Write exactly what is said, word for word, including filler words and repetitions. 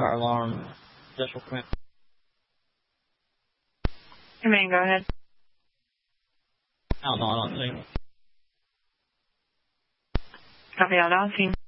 fire alarm. Special command. Command, go ahead. I don't know, I don't think. Copy, I'll see.